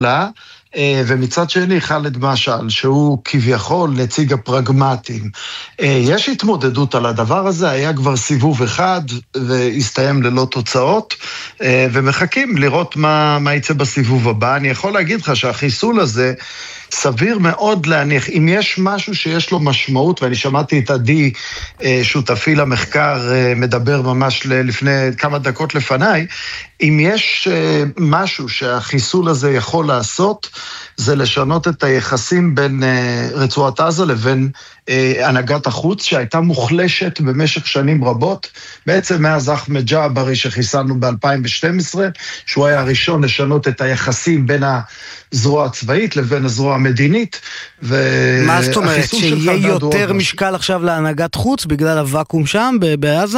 ומצד שני חלד משעל, שהוא כביכול נציג הפרגמטים. יש התמודדות על הדבר הזה, היה כבר סיבוב אחד והסתיים ללא תוצאות, ומחכים לראות מה יצא בסיבוב הבא. אני יכול להגיד לך שהחיסול הזה סביר מאוד להניח, אם יש משהו שיש לו משמעות, ואני שמעתי את עדי, שותפי למחקר, מדבר ממש לפני כמה דקות לפניי, אם יש משהו שהחיסול הזה יכול לעשות, זה לשנות את היחסים בין רצועת עזה לבין הנהגת החוץ, שהייתה מוחלשת במשך שנים רבות, בעצם מאז אחמד ג'עברי שחיסלנו ב-2012, שהוא היה הראשון לשנות את היחסים בין הזרוע הצבאית לבין הזרוע המדינית. מה זאת אומרת? שיהיה יותר משקל עכשיו להנהגת חוץ בגלל הוואקום שם בעזה?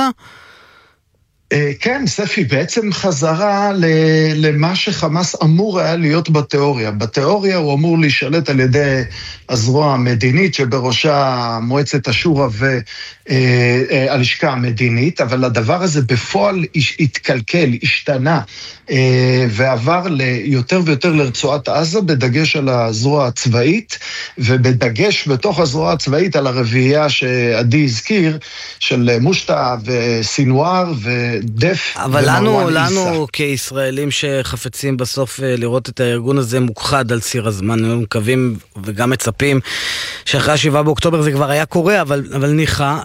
כן, ספי, בעצם חזרה למה שחמאס אמור היה להיות בתיאוריה. בתיאוריה הוא אמור להישלט על ידי הזרוע המדינית, שבראשה מועצת השורא והלשכה המדינית, אבל הדבר הזה בפועל התקלקל, השתנה, ועבר ליותר ויותר לרצועת עזה, בדגש על הזרוע הצבאית, ובדגש בתוך הזרוע הצבאית על הרביעייה שעדי הזכיר, של מושטע וסינואר ודף. אבל לנו כישראלים שחפצים בסוף לראות את הארגון הזה מוכחד על ציר הזמן, אנחנו מקווים וגם מצפים שאחרי 7 באוקטובר זה כבר היה קורה, אבל ניחא,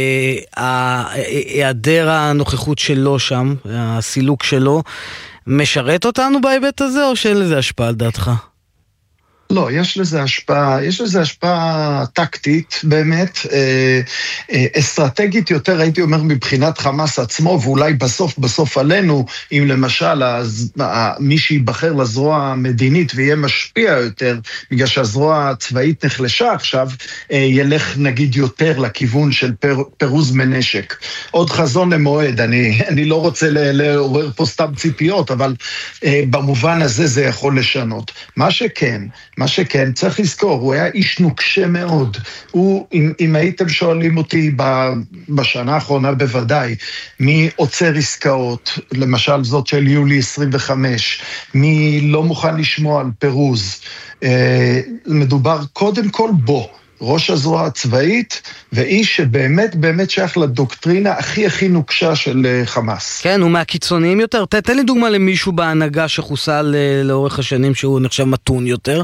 היעדר הנוכחות שלו שם, הסילוק שלו, משרת אותנו בהיבט הזה, או שאין לזה השפעה על דעתך? לא, יש לזה השפעה טקטית באמת, אסטרטגית יותר, הייתי אומר מבחינת חמאס עצמו, ואולי בסוף עלינו, אם למשל מי שיבחר לזרוע המדינית ויהיה משפיע יותר, בגלל שהזרוע הצבאית נחלשה עכשיו, ילך נגיד יותר לכיוון של פירוז מנשק. עוד חזון למועד, אני לא רוצה לעורר פה סתם ציפיות, אבל במובן הזה זה יכול לשנות. מה שכן, צריך לזכור, הוא היה איש נוקשה מאוד. אם הייתם שואלים אותי בשנה האחרונה בוודאי, מי עוצר עסקאות, למשל זאת של יולי 25, מי לא מוכן לשמוע על פירוז, מדובר קודם כל בו. ראש הזרוע הצבאית, ואיש שבאמת באמת שייך לדוקטרינה הכי נוקשה של חמאס. כן, הוא מהקיצוניים יותר. תן לי דוגמה למישהו בהנהגה שחוסל לאורך השנים שהוא נחשב מתון יותר.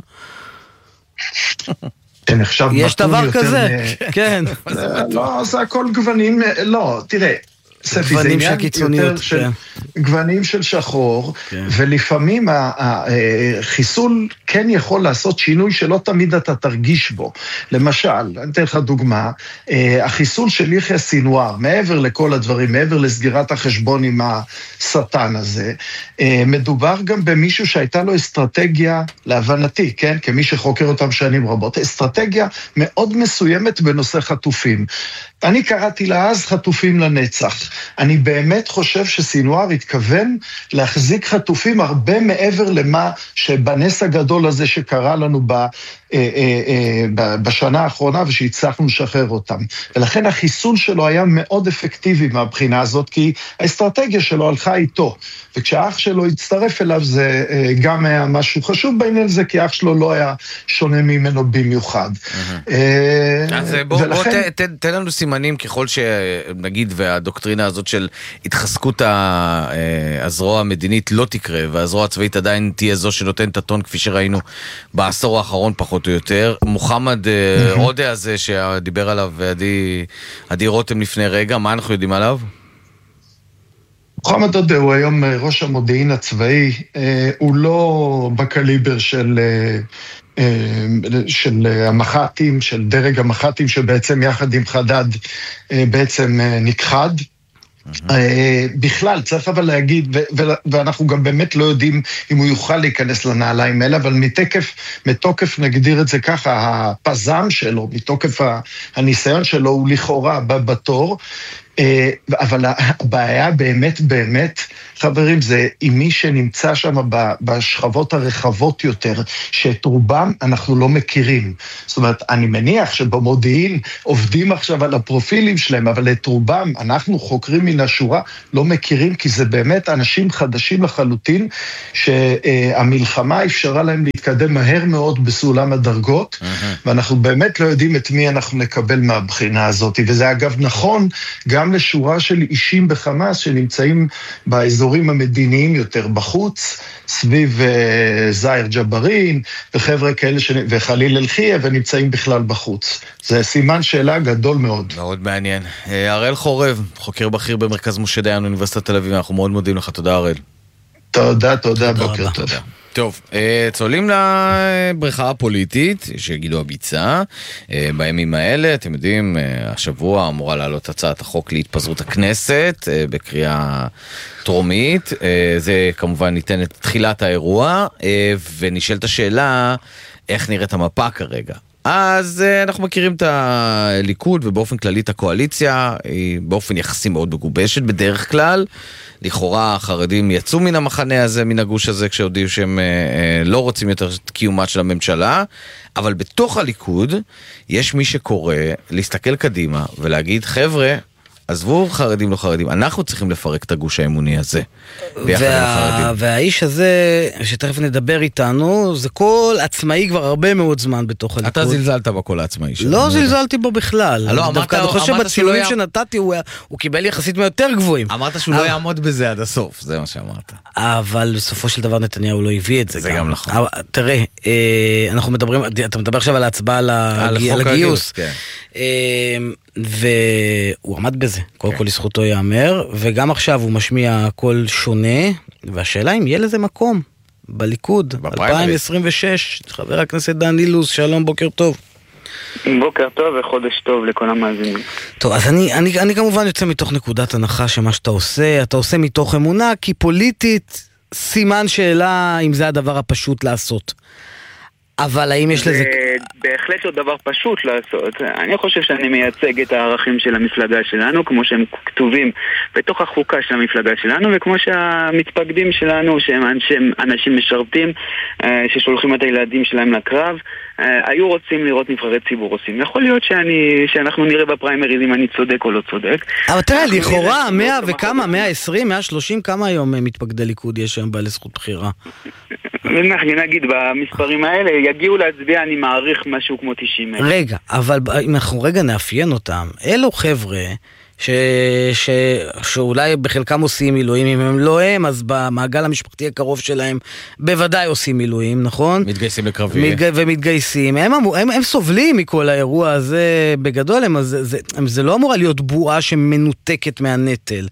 יש דבר כזה, כן. לא, זה הכל גוונים, לא, תראה, גוונים של קיצוניות, גוונים של שחור, ולפעמים החיסול כן יכול לעשות שינוי שלא תמיד אתה תרגיש בו. למשל, אני אתן לך דוגמה, החיסול של יחיא סינואר, מעבר לכל הדברים, מעבר לסגירת החשבון עם השטן הזה, מדובר גם במישהו שהייתה לו אסטרטגיה, להבנתי, כן? כמי שחוקר אותם שנים רבות, אסטרטגיה מאוד מסוימת בנושא חטופים. אני קראתי לה אז חטופים לנצח. אני באמת חושב שסינואר התכוון להחזיק חטופים הרבה מעבר למה שבנס הגדול הזה שקרה לנו בשנה האחרונה ושהצלחנו לשחרר אותם. ולכן החיסול שלו היה מאוד אפקטיבי מהבחינה הזאת, כי האסטרטגיה שלו הלכה איתו. וכשהאח שלו הצטרף אליו זה גם היה משהו חשוב בעניין הזה, כי אח שלו לא היה שונה ממנו במיוחד. אז בוא תן לנו סימנים ככל שנגיד והדוקטרינה הזאת של התחזקות הזרוע המדינית לא תקרה, והזרוע הצבאית עדיין תהיה זו שנותן את הטון כפי שראינו בעשור האחרון פחות או יותר. מוחמד עודה הזה שדיבר עליו עדי רותם לפני רגע, מה אנחנו יודעים עליו? מוחמד עודה הוא היום ראש המודיעין הצבאי, הוא לא בקליבר של המח"טים, של דרג המח"טים שבעצם יחד עם חדד בעצם נכחד. בכלל, צריך אבל להגיד, ואנחנו גם באמת לא יודעים אם הוא יוכל להיכנס לנעליים האלה, אבל מתוקף נגדיר את זה ככה, הפזם שלו, מתוקף הניסיון שלו הוא לכאורה בתור, אבל הבעיה באמת, באמת, חברים, זה עם מי שנמצא שם בשכבות הרחבות יותר, שאת רובם אנחנו לא מכירים. זאת אומרת, אני מניח שבמודיעין עובדים עכשיו על הפרופילים שלהם, אבל את רובם אנחנו חוקרים מן השורה, לא מכירים, כי זה באמת אנשים חדשים לחלוטין, שהמלחמה אפשרה להם להתקדם מהר מאוד בסולם הדרגות, ואנחנו באמת לא יודעים את מי אנחנו נקבל מהבחינה הזאת, וזה אגב נכון גם לשורה של אישים בחמאס שנמצאים באזורים המדיניים יותר בחוץ, סביב זאהר ג'בארין וחבר'ה כאלה וחליל אלחיה ונמצאים בכלל בחוץ. זה סימן שאלה גדול מאוד. מאוד מעניין. הראל חורב, חוקר בכיר במרכז משה דיין אוניברסיטת תל אביב, אנחנו מאוד מודים לך. תודה הראל. תודה, בוקר טוב. טוב, צוללים לבריכה הפוליטית, שגידו הביצה, בימים האלה, אתם יודעים, השבוע אמורה לעלות הצעת החוק להתפזרות הכנסת, בקריאה טרומית, זה כמובן ניתן את תחילת האירוע, ונשאלת השאלה, איך נראית המפה כרגע? אז אנחנו מכירים את הליכוד ובאופן כללי את הקואליציה, היא באופן יחסי מאוד מגובשת בדרך כלל, לכאורה החרדים יצאו מן המחנה הזה, מן הגוש הזה, כשהודיעו שהם לא רוצים יותר את קיומה של הממשלה, אבל בתוך הליכוד יש מי שקורא להסתכל קדימה ולהגיד, חבר'ה, עזבו חרדים לא חרדים, אנחנו צריכים לפרק את הגוש האמוני הזה. והאיש הזה, שתכף נדבר איתנו, זה קול עצמאי כבר הרבה מאוד זמן בתוך הליכוד. אתה זלזלת בקול העצמאי שלו. לא זלזלתי בו בכלל. דווקא אני חושב בציונים שנתתי, הוא קיבל יחסית מיותר גבוהים. אמרת שהוא לא יעמוד בזה עד הסוף, זה מה שאמרת. אבל בסופו של דבר נתניהו לא הביא את זה. זה גם נכון. תראה, אנחנו מדברים, אתה מדבר עכשיו על ההצבעה על הגיוס. והוא עמד בזה, קודם כל לזכותו יאמר, וגם עכשיו הוא משמיע קול שונה, והשאלה אם יהיה לזה מקום בליכוד, 2026, חבר הכנסת דן אילוז, שלום, בוקר טוב. בוקר טוב וחודש טוב לכל המאזינים. טוב, אז אני כמובן יוצא מתוך נקודת הנחה שמה שאתה עושה, אתה עושה מתוך אמונה, כי פוליטית סימן שאלה אם זה הדבר הפשוט לעשות. אבל האם יש לזה... בהחלט לא דבר פשוט לעשות. אני חושב שאני מייצג את הערכים של המפלגה שלנו, כמו שהם כתובים בתוך החוקה של המפלגה שלנו, וכמו שהמתפקדים שלנו, שהם אנשים משרתים, ששולחים את הילדים שלהם לקרב, היו רוצים לראות נבחרי ציבור עושים. יכול להיות שאנחנו נראה בפריימריז אם אני צודק או לא צודק. אבל תראה, לכאורה, 100 וכמה, 120, 130, כמה היום מתפקדי ליכוד יש היום בעלי זכות בחירה? נגיד, במספרים האלה יגיעו להצביע, אני מעריך משהו כמו 90. רגע, אבל אם אנחנו רגע נאפיין אותם, אלו חבר'ה שאולי בחלקם עושים מילואים, אם הם לא הם, אז במעגל המשפחתי הקרוב שלהם בוודאי עושים מילואים, נכון? מתגייסים לקרבי. ומתגייסים. הם סובלים מכל האירוע הזה בגדול, זה לא אמורה להיות בועה שמנותקת מהנטל.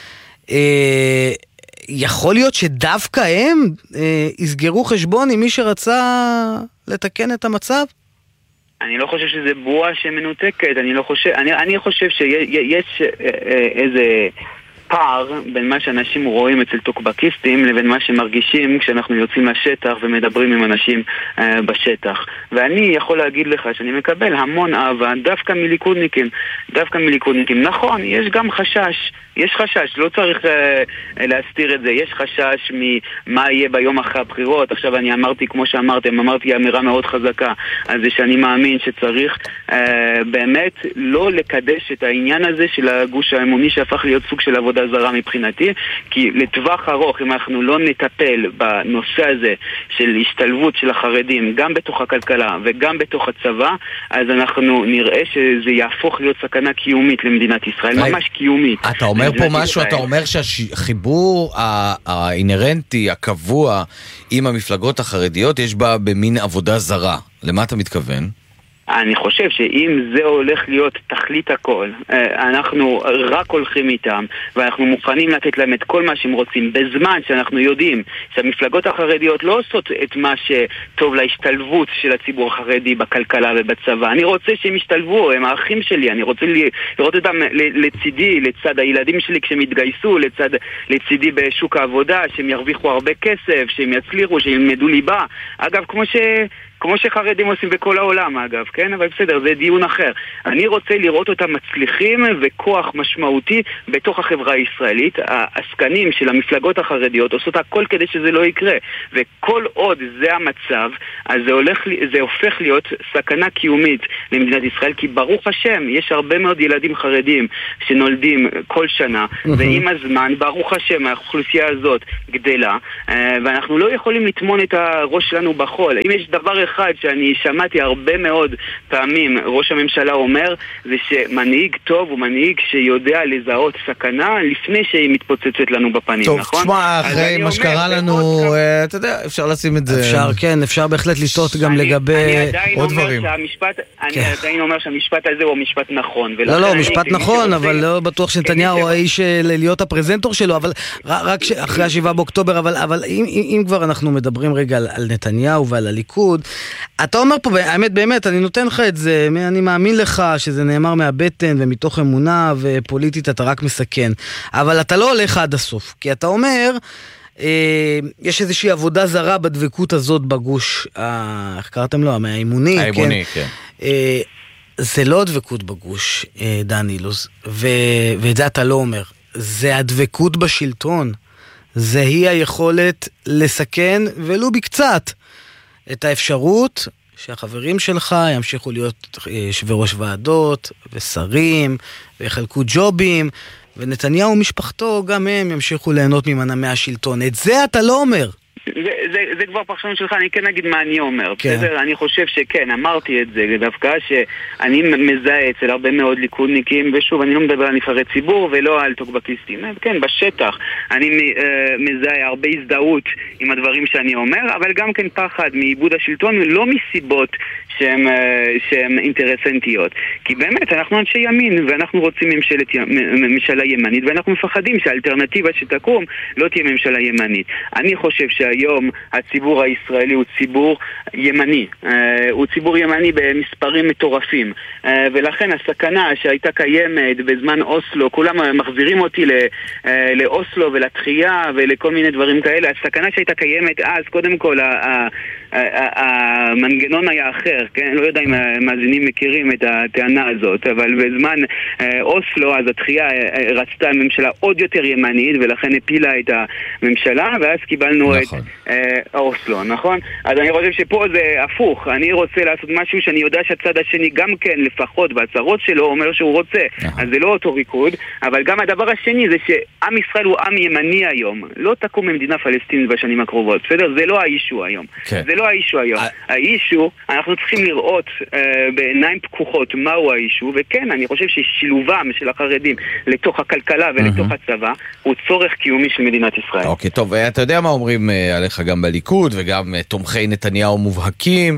יכול להיות שדווקא הם יסגרו חשבון עם מי שרצה לתקן את המצב? אני לא חושב שזה בועה שמנותקת, אני חושב שיש איזה פער בין מה שאנשים רואים אצל טוקבקיסטים לבין מה שמרגישים כשאנחנו יוצאים לשטח ומדברים עם אנשים בשטח. ואני יכול להגיד לך שאני מקבל המון אהבה דווקא מליכודניקים. נכון, יש גם חשש, לא צריך להסתיר את זה, יש חשש ממה יהיה ביום אחרי הבחירות. עכשיו אני אמרתי, כמו שאמרתם, אמרתי אמירה מאוד חזקה על זה שאני מאמין שצריך באמת לא לקדש את העניין הזה של הגוש האמוני שהפך להיות סוג של עבודה זרה מבחינתי, כי לטווח ארוך אם אנחנו לא נטפל בנושא הזה של השתלבות של החרדים גם בתוך הכלכלה וגם בתוך הצבא, אז אנחנו נראה שזה יהפוך להיות סכנה קיומית למדינת ישראל, ממש קיומית. אתה אומר פה משהו, אתה אומר שהחיבור האינרנטי, הקבוע עם המפלגות החרדיות יש בה במין עבודה זרה. למה אתה מתכוון? אני חושב שאם זה הולך להיות תכלית הכל, אנחנו רק הולכים איתם ואנחנו מוכנים לתת להם את כל מה שהם רוצים בזמן שאנחנו יודעים שהמפלגות החרדיות לא עושות את מה שטוב להשתלבות של הציבור החרדי בכלכלה ובצבא. אני רוצה שהם ישתלבו, הם האחים שלי, אני רוצה לראות אותם לצידי, לצד הילדים שלי כשהם יתגייסו, לצידי בשוק העבודה, שהם ירוויחו הרבה כסף, שהם יצליחו, שהם ילמדו ליבה. אגב, כמו כמו שחרדים עושים בכל העולם אגב, כן? אבל בסדר, זה דיון אחר. אני רוצה לראות אותם מצליחים וכוח משמעותי בתוך החברה הישראלית. העסקנים של המפלגות החרדיות עושות הכל כדי שזה לא יקרה, וכל עוד זה המצב, אז זה הופך להיות סכנה קיומית למדינת ישראל, כי ברוך השם, יש הרבה מאוד ילדים חרדים שנולדים כל שנה, ועם הזמן, ברוך השם, האוכלוסייה הזאת גדלה, ואנחנו לא יכולים לטמון את הראש שלנו בחול. אם יש דבר אחד שאני שמעתי הרבה מאוד פעמים ראש הממשלה אומר, זה שמנהיג טוב הוא מנהיג שיודע לזהות סכנה לפני שהיא מתפוצצת לנו בפנים, טוב, נכון? טוב, תשמע, אחרי מה שקרה לנו, אתה יודע, אפשר לשים את זה... אפשר, כן, אפשר בהחלט לשתות גם לגבי עוד דברים. אני עדיין אומר שהמשפט הזה הוא משפט נכון. לא, משפט נכון, אבל לא בטוח שנתניהו האיש להיות הפרזנטור שלו, אבל רק אחרי 7 באוקטובר, אבל אם כבר אנחנו מדברים רגע על נתניהו ועל הליכוד, אתה אומר פה, האמת באמת, אני נותן לך את זה, אני מאמין לך שזה נאמר מהבטן ומתוך אמונה, ופוליטית אתה רק מסכן, אבל אתה לא הולך עד הסוף, כי אתה אומר, יש איזושהי עבודה זרה בדבקות הזאת בגוש, איך קראתם לו? האימוני, כן. זה לא דבקות בגוש, דן אילוז, ואת זה אתה לא אומר, זה הדבקות בשלטון, זה היא היכולת לסכן ולו בקצת את האפשרות שהחברים שלך ימשיכו להיות יושבי ראש ועדות ושרים ויחלקו ג'ובים, ונתניהו ומשפחתו גם הם ימשיכו ליהנות ממנעמי השלטון. את זה אתה לא אומר. זה כבר פרשנות שלך, אני כן אגיד מה אני אומר. בסדר, אני חושב שכן, אמרתי את זה, דווקא שאני מזהה אצל הרבה מאוד ליכודניקים, ושוב, אני לא מדבר על נבחרי ציבור ולא על טוקבקיסטים. כן, בשטח אני מזהה הרבה הזדהות עם הדברים שאני אומר, אבל גם כן פחד מאיבוד השלטון, לא מסיבות שהן אינטרסנטיות. כי באמת, אנחנו אנשי ימין, ואנחנו רוצים ממשלה ימנית, ואנחנו מפחדים שהאלטרנטיבה שתקום לא תהיה ממשלה ימנית. אני חושב שהיום הציבור הישראלי הוא ציבור ימני. הוא ציבור ימני במספרים מטורפים. ולכן הסכנה שהייתה קיימת בזמן אוסלו, כולם מחזירים אותי לאוסלו ולתחייה ולכל מיני דברים כאלה. הסכנה שהייתה קיימת אז, קודם כל, המנגנון היה אחר, כן? לא יודע אם המאזינים מכירים את הטענה הזאת, אבל בזמן אוסלו, אז התחייה רצתה ממשלה עוד יותר ימנית, ולכן הפילה את הממשלה, ואז קיבלנו נכון. את אוסלו, נכון? אז אני חושב שפה זה הפוך. אני רוצה לעשות משהו שאני יודע שהצד השני גם כן, לפחות בהצהרות שלו, אומר שהוא רוצה. אז זה לא אותו ריקוד, אבל גם הדבר השני זה שעם ישראל הוא עם ימני היום. לא תקום ממדינה פלסטינית בשנים הקרובות, בסדר? זה לא האישו היום. זה לא האישו היום. האישו, אנחנו צריכים לראות בעיניים פקוחות מהו האישו, וכן, אני חושב ששילובם של החרדים לתוך הכלכלה ולתוך הצבא הוא צורך קיומי של מדינת ישראל. אוקיי, טוב, אתה יודע מה אומרים עליך גם בליכוד, וגם תומכי נתניהו מובהקים,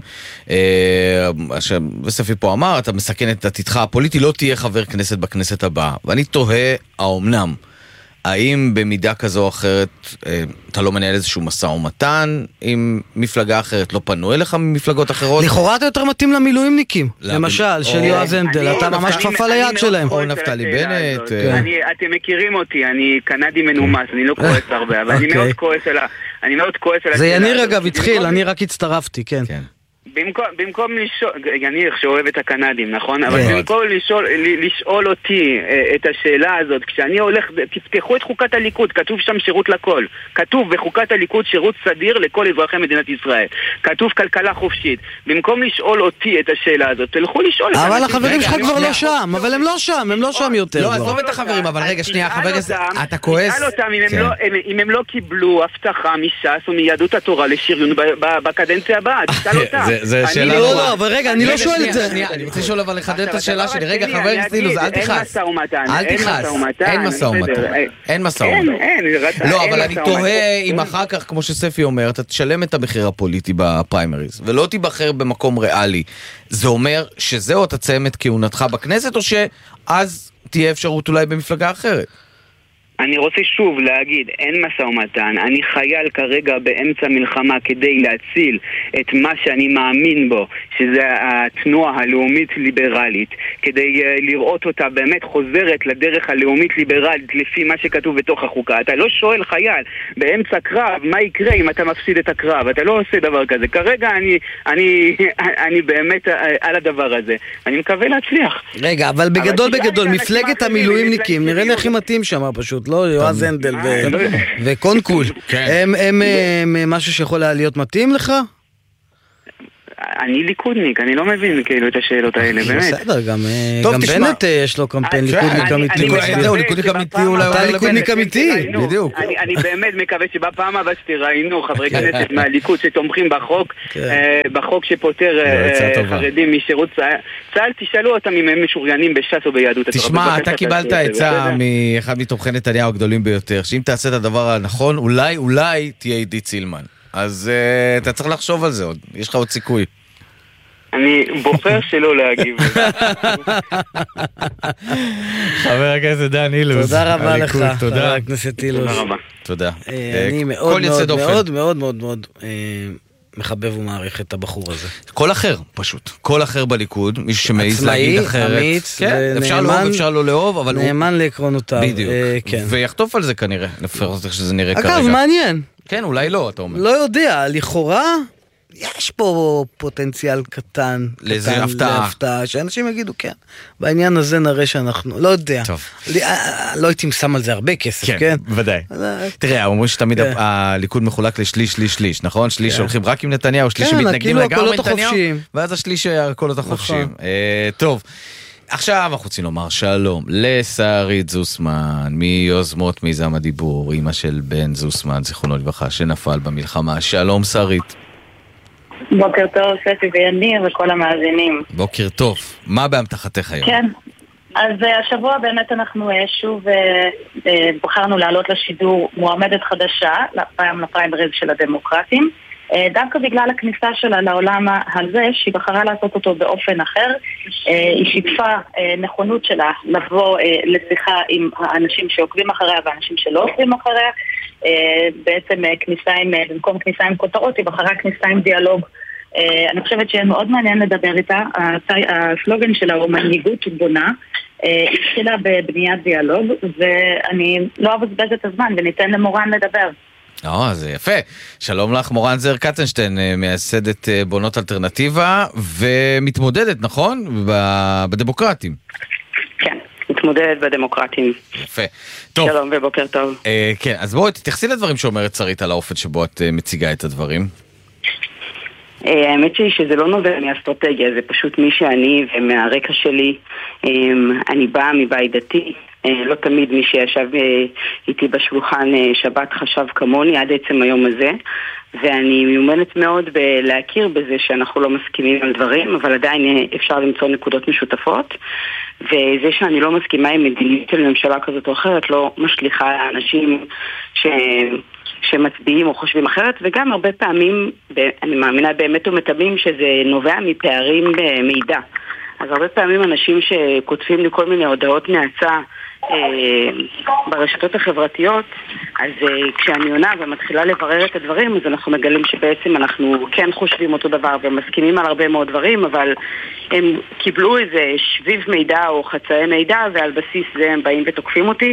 וספי פה אמר, אתה מסכן את עתידך הפוליטי, לא תהיה חבר כנסת בכנסת הבאה, ואני תוהה, האומנם? האם במידה כזו או אחרת אתה לא מנהל איזשהו מסע ומתן עם מפלגה אחרת? לא פנו אליך ממפלגות אחרות? לכאורה אתה יותר מתאים למילואימניקים, למשל, של יועז הנדל, אתה ממש כפפה ליד שלהם. או נפתלי בנט. אתם מכירים אותי, אני קנדי מנומס, אני לא כועס הרבה, אבל אני מאוד כועס על... זה יניר אגב התחיל, אני רק הצטרפתי, כן. במקום לשאול, אני איך שאוהב את הקנדים, נכון? אבל במקום לשאול אותי את השאלה הזאת, כשאני הולך, תפתחו את חוקת הליכוד, כתוב שם שירות לכל. כתוב בחוקת הליכוד שירות סדיר לכל אזרחי מדינת ישראל. כתוב כלכלה חופשית. במקום לשאול אותי את השאלה הזאת, תלכו לשאול... אבל החברים שלך כבר לא שם, אבל הם לא שם יותר. לא, עזוב את החברים, אבל רגע, שנייה, חבר הכנסת, אתה כועס? תשאל אותם אם הם לא קיבלו הבטחה מש"ס או מיהדות התורה לשריון בקדנציה הבאה, תשאל אותם. זה שאלה... לא, אבל רגע, אני לא שואל את זה. אני רוצה לשאול אבל לחדד את השאלה שלי. רגע, חבר הכנסת אילוז, אל תכעס. אל תכעס. אין מסע ומתן. לא, אבל אני תוהה אם אחר כך, כמו שספי אומר, אתה תשלם את המחיר הפוליטי בפריימריז, ולא תיבחר במקום ריאלי. זה אומר שזהו, אתה תסיים את כהונתך בכנסת, או שאז תהיה אפשרות אולי במפלגה אחרת? אני רוצה שוב להגיד, אין משא ומתן, אני חייל כרגע באמצע מלחמה כדי להציל את מה שאני מאמין בו, שזה התנועה הלאומית ליברלית, כדי לראות אותה באמת חוזרת לדרך הלאומית ליברלית לפי מה שכתוב בתוך החוקה. אתה לא שואל חייל באמצע קרב, מה יקרה אם אתה מפסיד את הקרב? אתה לא עושה דבר כזה. כרגע אני באמת על הדבר הזה. אני מקווה להצליח. רגע, אבל בגדול, מפלגת המילואימניקים, נראה לי הכי מתאים שם פשוט, לא? יועז הנדל וקונקול. הם משהו שיכול להיות מתאים לך? אני ליכודניק, אני לא מבין כאילו את השאלות האלה, באמת. בסדר, גם בנט יש לו קמפיין ליכודניק אמיתי. ליכודניק אמיתי, אתה ליכודניק אמיתי, בדיוק. אני באמת מקווה שבפעם הבאה שתראינו חברי כנסת מהליכוד שתומכים בחוק שפותר חרדים משירות צה"ל, תשאלו אותם אם הם משוריינים בש"ס או ביהדות התורה. תשמע, אתה קיבלת עצה מאחד מתומכי נתניהו הגדולים ביותר, שאם תעשה את הדבר הנכון, אולי תהיה עידית סילמן. אז אתה צריך לחשוב על זה עוד, יש לך עוד סיכוי. אני בוחר שלא להגיב. חבר הכנסת דן אילוז. תודה רבה לך, חבר הכנסת אילוז. תודה רבה. תודה. אני מאוד מחבב ומעריך את הבחור הזה. כל אחר, פשוט. כל אחר בליכוד, מישהו שמעיז להגיד אחרת. עצמאי, אמיץ, אפשר לאהוב, אפשר לא לאהוב, אבל הוא... נאמן לעקרונותיו. בדיוק. ויחטוף על זה כנראה, לפחות איך שזה נראה כרגע. אגב, מעניין. כן, אולי לא, אתה אומר. לא יודע, לכאורה יש פה פוטנציאל קטן. לאיזה הפתעה. שאנשים יגידו, כן, בעניין הזה נראה שאנחנו, לא יודע. טוב. לא הייתי שם על זה הרבה כסף, כן? כן, בוודאי. תראה, אומרים שתמיד הליכוד מחולק לשליש, נכון? שליש הולכים רק עם נתניהו, שליש שמתנגדים לגמרי נתניהו, ואז השליש הקולות החופשיים. טוב. עכשיו אנחנו רוצים לומר שלום לשרית זוסמן, מיוזמות מיזם הדיבור, אמא של בן זוסמן, זיכרונו לברכה, שנפל במלחמה. שלום שרית. בוקר טוב, ספי ויניר וכל המאזינים. בוקר טוב. מה באמתחתך היום? כן, אז השבוע באמת אנחנו שוב בחרנו לעלות לשידור מועמדת חדשה, לפריימריז של הדמוקרטים. דווקא בגלל הכניסה שלה לעולם הזה, שהיא בחרה לעשות אותו באופן אחר, היא שיתפה נכונות שלה לבוא לשיחה עם האנשים שעוקבים אחריה והאנשים שלא עוקבים אחריה. בעצם במקום כניסה עם כותרות, היא בחרה כניסה עם דיאלוג. אני חושבת שיהיה מאוד מעניין לדבר איתה. הסלוגן שלה הוא מנהיגות בונה. התחילה בבניית דיאלוג, ואני לא אבזבז את הזמן וניתן למורן לדבר. זה יפה. שלום לך, מורן זר קצנשטיין, מייסדת בונות אלטרנטיבה, ומתמודדת, נכון? בדמוקרטים. כן, מתמודדת בדמוקרטים. יפה. טוב. שלום ובוקר טוב. כן, אז בואי תתייחסי לדברים שאומרת שרית על האופן שבו את מציגה את הדברים. האמת שזה לא נובע מאסטרטגיה, זה פשוט מי שאני ומהרקע שלי. אני באה מבית דתי. לא תמיד מי שישב איתי בשולחן שבת חשב כמוני עד עצם היום הזה, ואני מיומנת מאוד בלהכיר בזה שאנחנו לא מסכימים על דברים, אבל עדיין אפשר למצוא נקודות משותפות, וזה שאני לא מסכימה עם מדיניות של ממשלה כזאת או אחרת לא משליחה לאנשים שמצביעים או חושבים אחרת, וגם הרבה פעמים אני מאמינה באמת ומתאמים שזה נובע מפערים במידע. אז הרבה פעמים אנשים שכותבים לי כל מיני הודעות נאצה ברשתות החברתיות, אז כשאני עונה ומתחילה לברר את הדברים, אז אנחנו מגלים שבעצם אנחנו כן חושבים אותו דבר ומסכימים על הרבה מאוד דברים, אבל הם קיבלו איזה שביב מידע או חצאי מידע, ועל בסיס זה הם באים ותוקפים אותי.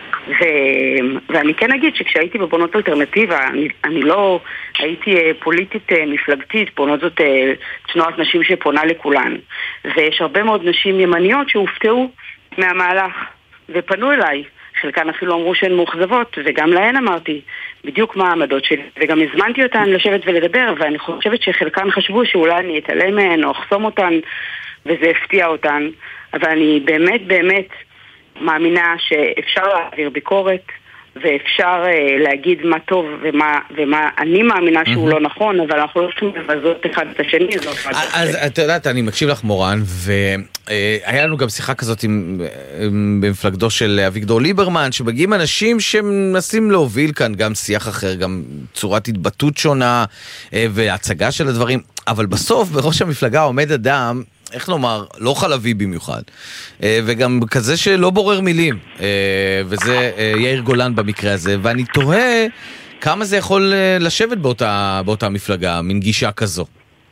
ואני כן אגיד שכשהייתי בבונות אלטרנטיבה, אני לא הייתי פוליטית מפלגתית, בונות זאת תנועת נשים שפונה לכולן, ויש הרבה מאוד נשים ימניות שהופתעו מהמהלך ופנו אליי, חלקן אפילו אמרו שהן מאוכזבות, וגם להן אמרתי בדיוק מה העמדות שלי, וגם הזמנתי אותן לשבת ולדבר, ואני חושבת שחלקן חשבו שאולי אני אתעלם מהן או אחסום אותן, וזה הפתיע אותן, אבל אני באמת מאמינה שאפשר להעביר ביקורת, ואפשר להגיד מה טוב ומה אני מאמינה שהוא לא נכון, אבל אנחנו לא צריכים לבזות אחד את השני. אז את יודעת, אני מקשיב לך מורן, והיה לנו גם שיחה כזאת במפלגתו של אביגדור ליברמן, שבגיעים אנשים שמנסים להוביל כאן גם שיח אחר, גם צורת התבטאות שונה והצגה של הדברים, אבל בסוף בראש המפלגה עומד אדם איך לומר, לא חלבי במיוחד, וגם כזה שלא בורר מילים, וזה יאיר גולן במקרה הזה, ואני תוהה כמה זה יכול לשבת באותה מפלגה, מין גישה כזו.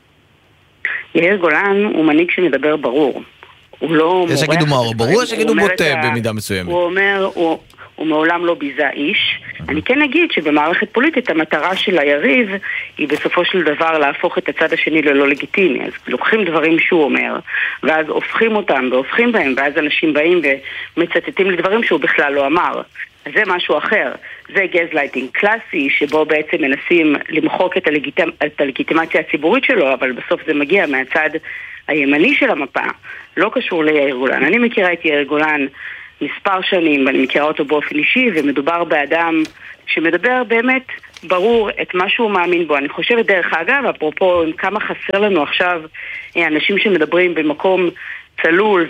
יאיר גולן הוא מנהיג שמדבר ברור. הוא לא יש שיגידו מה ברור, יש שיגידו בוטה במידה מסוימת. הוא אומר, הוא מעולם לא ביזה איש. אני כן אגיד שבמערכת פוליטית המטרה של היריב היא בסופו של דבר להפוך את הצד השני ללא לגיטימי. אז לוקחים דברים שהוא אומר, ואז הופכים אותם והופכים בהם, ואז אנשים באים ומצטטים לדברים שהוא בכלל לא אמר. אז זה משהו אחר. זה גזלייטינג קלאסי, שבו בעצם מנסים למחוק את הלגיטימציה הציבורית שלו, אבל בסוף זה מגיע מהצד הימני של המפה. לא קשור ליאיר גולן. אני מכירה את יאיר גולן מספר שנים, ואני מכירה אותו באופן אישי, ומדובר באדם שמדבר באמת ברור את מה שהוא מאמין בו. אני חושבת דרך אגב, אפרופו כמה חסר לנו עכשיו אנשים שמדברים במקום צלול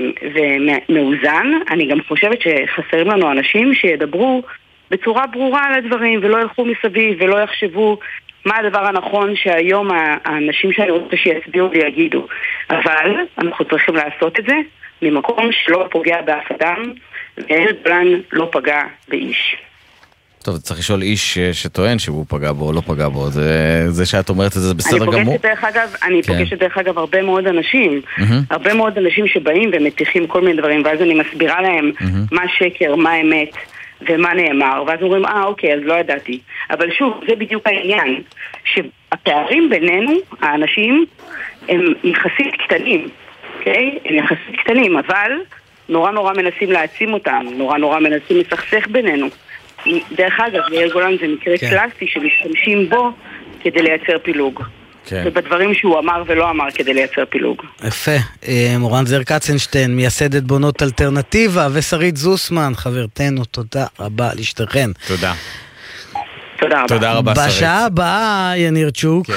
ומאוזן, אני גם חושבת שחסרים לנו אנשים שידברו בצורה ברורה על הדברים, ולא ילכו מסביב ולא יחשבו מה הדבר הנכון שהיום האנשים שאני רוצה שיצביעו ויגידו. אבל אנחנו צריכים לעשות את זה ממקום שלא פוגע באף אדם, ויאיר גולן לא פגע באיש. טוב, צריך לשאול איש שטוען שהוא פגע בו או לא פגע בו. זה שאת אומרת את זה בסדר גמור. אני פוגשת דרך אגב הרבה מאוד אנשים. הרבה מאוד אנשים שבאים ומתיחים כל מיני דברים, ואז אני מסבירה להם מה שקר, מה אמת ומה נאמר, ואז אומרים, אוקיי, אז לא ידעתי. אבל שוב, זה בדיוק העניין, שהפערים בינינו, האנשים, הם יחסית קטנים, אוקיי? הם יחסית קטנים, אבל נורא מנסים להעצים אותם, נורא מנסים לסכסך בינינו. דרך אגב, יאיר גולן זה מקרה קלאסי שמשתמשים בו כדי לייצר פילוג. ובדברים שהוא אמר ולא אמר כדי לייצר פילוג. יפה. מורן זר קצנשטיין, מייסדת בונות אלטרנטיבה, ושרית זוסמן, חברתנו, תודה רבה לשתיכן. תודה. תודה רבה, שרית. בשעה הבאה, יניר צ'וק,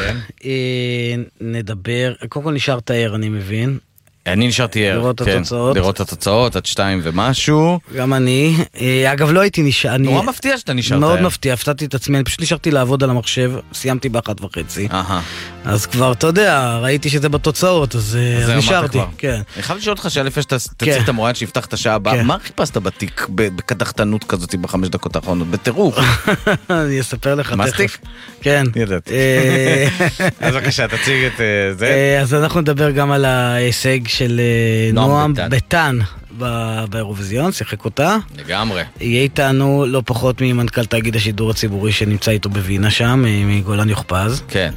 נדבר, קודם כל נשארת ער, אני מבין. אני נשארתי ער, לראות את התוצאות, עד 2 ומשהו. גם אני. אגב, לא הייתי נשאר. נורא מפתיע שאתה נשארת ער. מאוד מפתיע, הפתעתי את עצמי, אני פשוט נשארתי לעבוד על המחשב, סיימתי ב1:30. אז כבר, אתה יודע, ראיתי שזה בתוצאות, אז נשארתי. אני חייב לשאול אותך שלפני שאתה תציג את המורן שיפתח את השעה הבאה, מה חיפשת בתיק בקדחתנות כזאת ב5 דקות האחרונות? בטירוף. אני אספר לך תכף. מסטיק? כן. ידעתי. אז בבקשה, תציג את זה. אז אנחנו נדבר גם על ההישג של נועם ביטן באירוויזיון, שיחק אותה. לגמרי. יהיה איתנו לא פחות ממנכ"ל תאגיד השידור הציבורי שנמצא איתו בווינה שם, מגולן יוחפז. כן.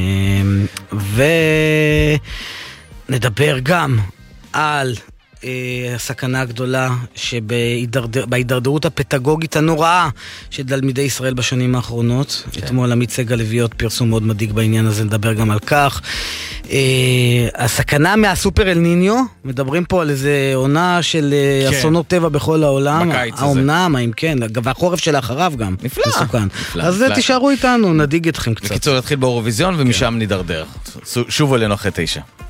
ונדבר גם על הסכנה הגדולה שבהידרדרות הפדגוגית הנוראה של תלמידי ישראל בשנים האחרונות. אתמול עמית סגל הביא עוד פרסום מאוד מדאיג בעניין הזה, נדבר גם על כך. הסכנה מהסופר אל ניניו, מדברים פה על איזה עונה של אסונות טבע בכל העולם. האומנם, האם כן, והחורף שלאחריו גם. נפלא. אז תישארו איתנו, נדיג אתכם קצת. בקיצור, נתחיל באירוויזיון ומשם נדרדר. שוב אלינו אחרי 9.